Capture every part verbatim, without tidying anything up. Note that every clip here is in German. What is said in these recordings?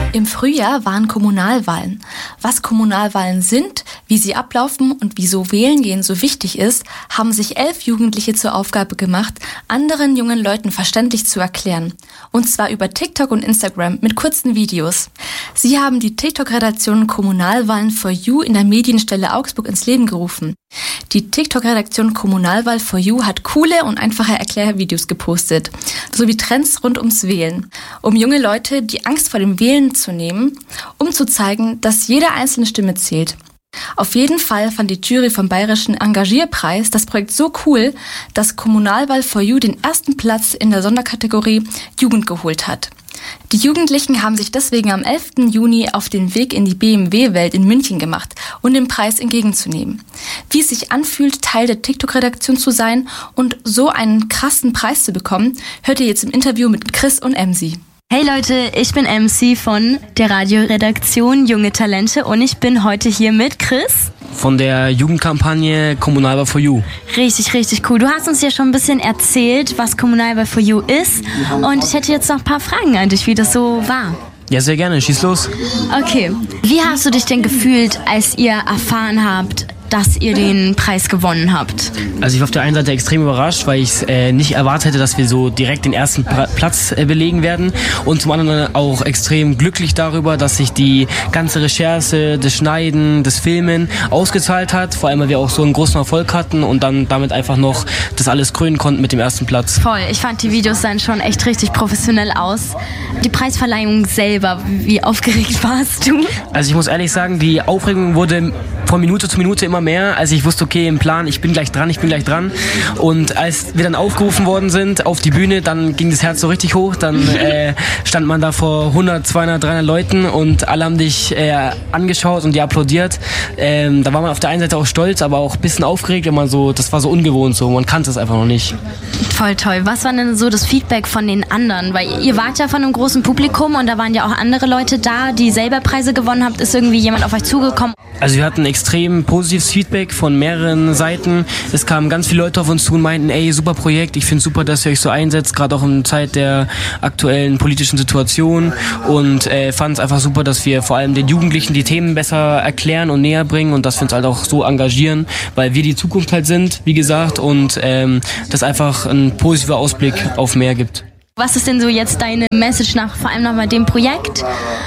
Im Frühjahr waren Kommunalwahlen. Was Kommunalwahlen sind, wie sie ablaufen und wieso Wählen gehen so wichtig ist, haben sich elf Jugendliche zur Aufgabe gemacht, anderen jungen Leuten verständlich zu erklären. Und zwar über TikTok und Instagram mit kurzen Videos. Sie haben die TikTok-Redaktion Kommunalwahlen for You in der Medienstelle Augsburg ins Leben gerufen. Die TikTok-Redaktion Kommunalwahl for You hat coole und einfache Erklärvideos gepostet, sowie Trends rund ums Wählen, um junge Leute die Angst vor dem Wählen zu nehmen, um zu zeigen, dass jede einzelne Stimme zählt. Auf jeden Fall fand die Jury vom Bayerischen Engagierpreis das Projekt so cool, dass Kommunalwahl for You den ersten Platz in der Sonderkategorie Jugend geholt hat. Die Jugendlichen haben sich deswegen am elften Juni auf den Weg in die B M W-Welt in München gemacht, um den Preis entgegenzunehmen. Wie es sich anfühlt, Teil der TikTok-Redaktion zu sein und so einen krassen Preis zu bekommen, hört ihr jetzt im Interview mit Chris und Emsi. Hey Leute, ich bin Emsi von der Radioredaktion Junge Talente und ich bin heute hier mit Chris. Von der Jugendkampagne Kommunalwahl for You. Richtig, richtig cool. Du hast uns ja schon ein bisschen erzählt, was Kommunalwahl for You ist und ich hätte jetzt noch ein paar Fragen an dich, wie das so war. Ja, sehr gerne. Schieß los. Okay. Wie hast du dich denn gefühlt, als ihr erfahren habt, dass ihr den Preis gewonnen habt? Also ich war auf der einen Seite extrem überrascht, weil ich äh, nicht erwartet hätte, dass wir so direkt den ersten pra- Platz äh, belegen werden. Und zum anderen auch extrem glücklich darüber, dass sich die ganze Recherche, das Schneiden, das Filmen ausgezahlt hat. Vor allem, weil wir auch so einen großen Erfolg hatten und dann damit einfach noch das alles krönen konnten mit dem ersten Platz. Voll, ich fand die Videos dann schon echt richtig professionell aus. Die Preisverleihung selber, wie aufgeregt warst du? Also ich muss ehrlich sagen, die Aufregung wurde von Minute zu Minute immer mehr, als ich wusste, okay, im Plan, ich bin gleich dran, ich bin gleich dran. Und als wir dann aufgerufen worden sind auf die Bühne, dann ging das Herz so richtig hoch. Dann äh, stand man da vor hundert, zweihundert, dreihundert Leuten und alle haben dich äh, angeschaut und dir applaudiert. Ähm, da war man auf der einen Seite auch stolz, aber auch ein bisschen aufgeregt, wenn man so, das war so ungewohnt so, man kannte es einfach noch nicht. Voll toll. Was war denn so das Feedback von den anderen? Weil ihr wart ja von einem großen Publikum und da waren ja auch andere Leute da, die selber Preise gewonnen habt. Ist irgendwie jemand auf euch zugekommen? Also wir hatten extrem positives Feedback von mehreren Seiten. Es kamen ganz viele Leute auf uns zu und meinten, ey, super Projekt, ich finde super, dass ihr euch so einsetzt, gerade auch in Zeit der aktuellen politischen Situation und äh, fand es einfach super, dass wir vor allem den Jugendlichen die Themen besser erklären und näher bringen und dass wir uns halt auch so engagieren, weil wir die Zukunft halt sind, wie gesagt, und ähm, das einfach ein positiver Ausblick auf mehr gibt. Was ist denn so jetzt deine Message nach vor allem nochmal dem Projekt?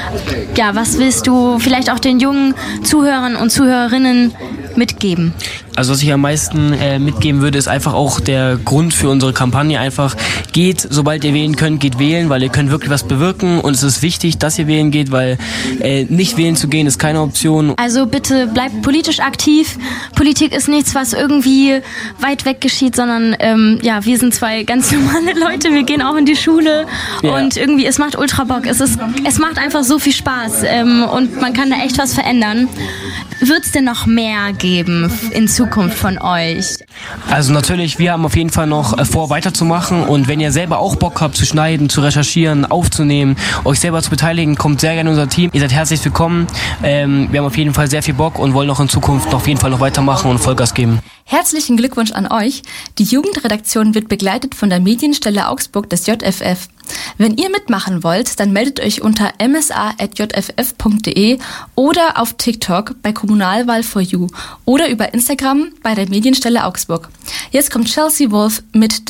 Ja, was willst du vielleicht auch den jungen Zuhörern und Zuhörerinnen mitgeben? Also was ich am meisten äh, mitgeben würde, ist einfach auch der Grund für unsere Kampagne. Einfach geht, sobald ihr wählen könnt, geht wählen, weil ihr könnt wirklich was bewirken und es ist wichtig, dass ihr wählen geht, weil äh, nicht wählen zu gehen ist keine Option. Also bitte bleibt politisch aktiv. Politik ist nichts, was irgendwie weit weg geschieht, sondern ähm, ja, wir sind zwei ganz normale Leute, wir gehen auch in die Schule ja. Und irgendwie, es macht ultra Bock. Es ist, es macht einfach so viel Spaß ähm, und man kann da echt was verändern. Wird es denn noch mehr geben in Zukunft von euch? Also natürlich, wir haben auf jeden Fall noch vor, weiterzumachen und wenn ihr selber auch Bock habt zu schneiden, zu recherchieren, aufzunehmen, euch selber zu beteiligen, kommt sehr gerne in unser Team. Ihr seid herzlich willkommen. Ähm, wir haben auf jeden Fall sehr viel Bock und wollen auch in Zukunft noch auf jeden Fall noch weitermachen und Vollgas geben. Herzlichen Glückwunsch an euch. Die Jugendredaktion wird begleitet von der Medienstelle Augsburg des J F F. Wenn ihr mitmachen wollt, dann meldet euch unter m s a at j f f punkt d e oder auf TikTok bei Kommunalwahl for You oder über Instagram bei der Medienstelle Augsburg. Jetzt kommt Chelsea Wolf mit